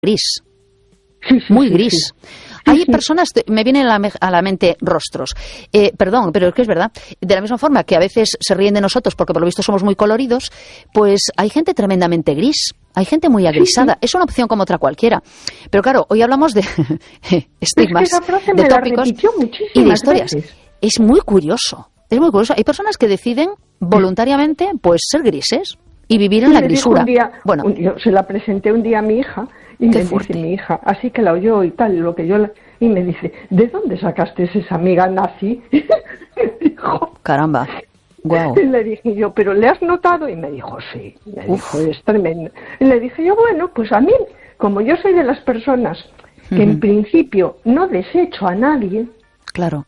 gris. Sí, Muy gris. Sí. Hay personas, me vienen a la mente rostros, perdón, pero es que es verdad, de la misma forma que a veces se ríen de nosotros porque por lo visto somos muy coloridos, pues hay gente tremendamente gris, hay gente muy agrisada, es una opción como otra cualquiera. Pero claro, hoy hablamos de estigmas, de tópicos y de historias. Veces. Es muy curioso, hay personas que deciden voluntariamente pues ser grises y vivir en la grisura. Yo se la presenté un día a mi hija y me dice mi hija, así que la oyó y tal, y me dice, ¿de dónde sacaste esa amiga nazi? Dijo, caramba, guau. Y le dije yo, ¿pero le has notado? Y me dijo, sí, me dijo, es tremendo. Y le dije yo, bueno, pues a mí, como yo soy de las personas que en principio no desecho a nadie, claro,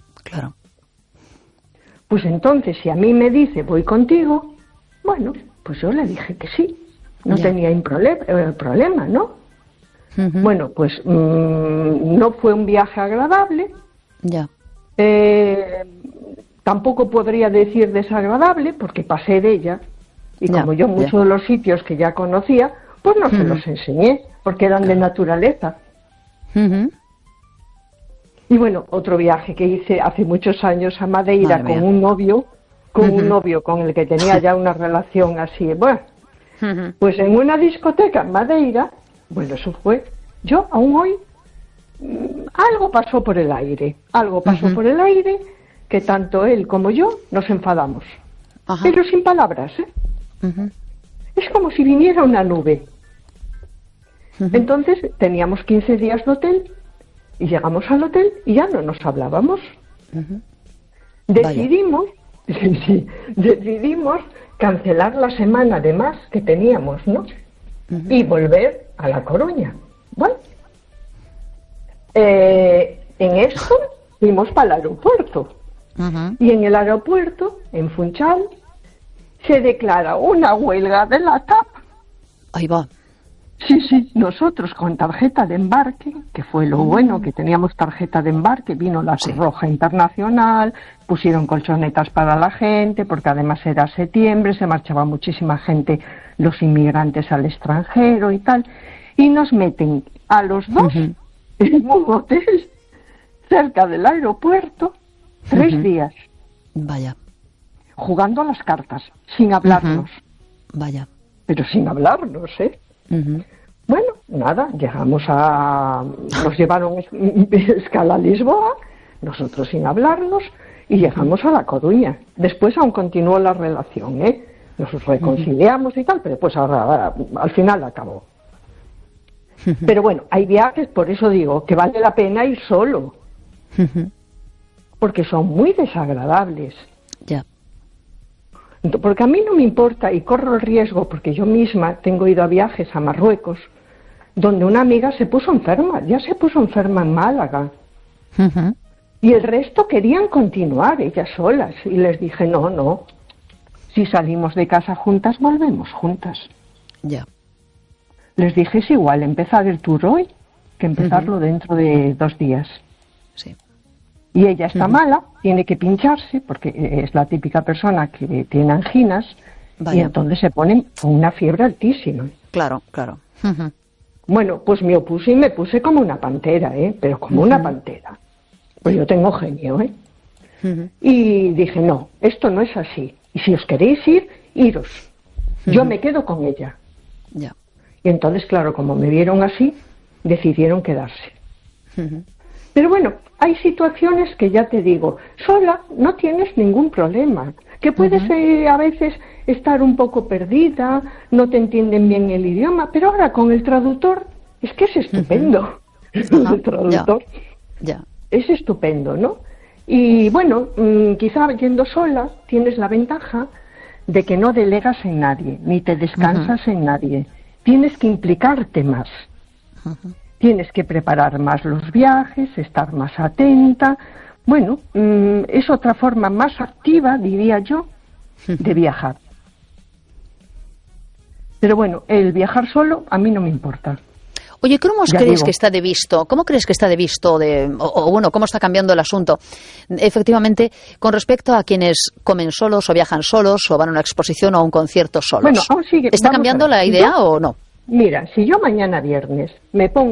pues entonces si a mí me dice, voy contigo, bueno, pues yo le dije que sí, no tenía problema, ¿no? Bueno, pues no fue un viaje agradable. Ya. Tampoco podría decir desagradable, porque pasé de ella. Y como yo muchos de los sitios que ya conocía, pues no se los enseñé, porque eran de naturaleza. Y bueno, otro viaje que hice hace muchos años a Madeira con un novio, con el que tenía ya una relación así. Bueno, pues en una discoteca en Madeira, bueno, eso fue, yo aún hoy, algo pasó por el aire, que tanto él como yo nos enfadamos. Pero sin palabras, Es como si viniera una nube. Entonces teníamos 15 días de hotel y llegamos al hotel y ya no nos hablábamos. Decidimos cancelar la semana de más que teníamos, ¿no? Y volver a La Coruña. Bueno, en esto fuimos para el aeropuerto. Y en el aeropuerto, en Funchal, se declara una huelga de la TAP. Ahí va. Sí, nosotros con tarjeta de embarque, que fue lo bueno, que teníamos tarjeta de embarque, vino la Cruz Roja Internacional, pusieron colchonetas para la gente, porque además era septiembre, se marchaba muchísima gente, los inmigrantes al extranjero y tal, y nos meten a los dos en un hotel cerca del aeropuerto 3 días. Vaya. Jugando a las cartas, sin hablarnos. Vaya. Pero sin hablarnos, Bueno, nada, nos llevaron escala a Lisboa, nosotros sin hablarnos, y llegamos a La Coruña. Después aún continuó la relación, Nos reconciliamos y tal, pero pues ahora al final acabó. Pero bueno, hay viajes, por eso digo, que vale la pena ir solo. Porque son muy desagradables. Ya. Porque a mí no me importa y corro el riesgo, porque yo misma tengo ido a viajes a Marruecos, donde una amiga se puso enferma en Málaga. Y el resto querían continuar ellas solas. Y les dije, no, si salimos de casa juntas, volvemos juntas. Ya. Les dije, es igual empezar el tour hoy que empezarlo dentro de 2 días. Sí. Y ella está mala, tiene que pincharse, porque es la típica persona que tiene anginas, y entonces se pone con una fiebre altísima. Claro. Bueno, pues me opuse y me puse como una pantera, pero como una pantera. Pues yo tengo genio, Y dije, no, esto no es así. Y si os queréis ir, iros. Yo me quedo con ella. Ya. Y entonces, claro, como me vieron así, decidieron quedarse. Pero bueno, hay situaciones que ya te digo, sola no tienes ningún problema, que puedes a veces estar un poco perdida, no te entienden bien el idioma, pero ahora con el traductor es que es estupendo. El traductor es estupendo, ¿no? Y bueno, quizá yendo sola tienes la ventaja de que no delegas en nadie, ni te descansas en nadie, tienes que implicarte más. Tienes que preparar más los viajes, estar más atenta. Bueno, es otra forma más activa, diría yo, de viajar. Pero bueno, el viajar solo a mí no me importa. Oye, ¿cómo crees que está de visto? ¿Cómo crees que está de visto? Bueno, ¿cómo está cambiando el asunto? Efectivamente, con respecto a quienes comen solos o viajan solos o van a una exposición o a un concierto solos. Bueno, aún sigue. ¿Está cambiando la idea o no? Mira, si yo mañana viernes me pongo